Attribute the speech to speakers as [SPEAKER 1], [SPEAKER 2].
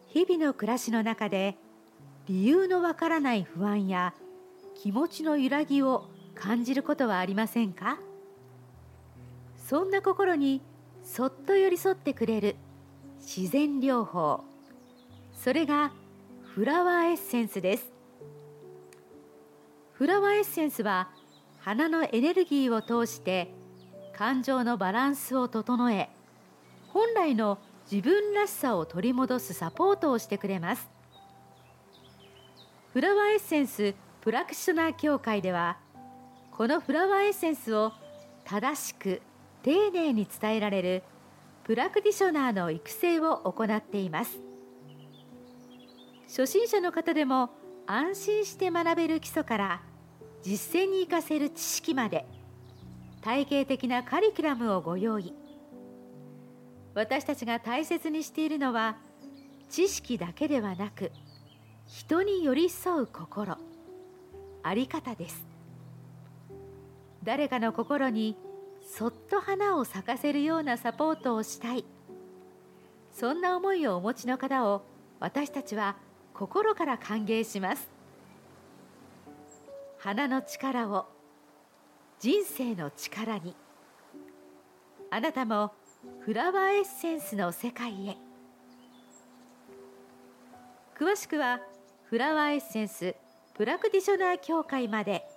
[SPEAKER 1] 日々の暮らしの中で理由のわからない不安や気持ちの揺らぎを感じることはありませんか？そんな心にそっと寄り添ってくれる自然療法、それがフラワーエッセンスです。フラワーエッセンスは花のエネルギーを通して感情のバランスを整え、本来の自分らしさを取り戻すサポートをしてくれます。フラワーエッセンスプラクティショナー協会では、このフラワーエッセンスを正しく丁寧に伝えられるプラクティショナーの育成を行っています。初心者の方でも安心して学べる基礎から実践に生かせる知識まで、体系的なカリキュラムをご用意。私たちが大切にしているのは、知識だけではなく人に寄り添う心、あり方です。誰かの心にそっと花を咲かせるようなサポートをしたい、そんな思いをお持ちの方を私たちは心から歓迎します。花の力を人生の力に、あなたもフラワーエッセンスの世界へ。詳しくはフラワーエッセンスプラクティショナー協会まで